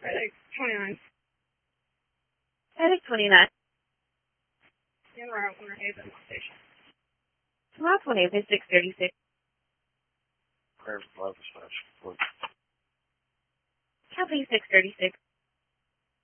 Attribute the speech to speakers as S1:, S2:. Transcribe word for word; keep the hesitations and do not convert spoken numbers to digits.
S1: FedEx twenty-nine.
S2: FedEx twenty-nine.
S1: En route, Winter Haven Station.
S2: Route one Haven six thirty-six.
S3: Clear for love slash.
S2: Copy six thirty-six.